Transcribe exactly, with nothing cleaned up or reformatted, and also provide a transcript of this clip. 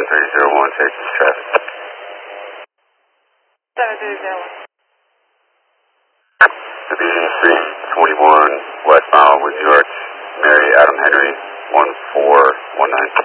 three zero one, Texas traffic. seven three zero one. Division Street, twenty-one, westbound with New York, Mary Adam Henry, one four one nine.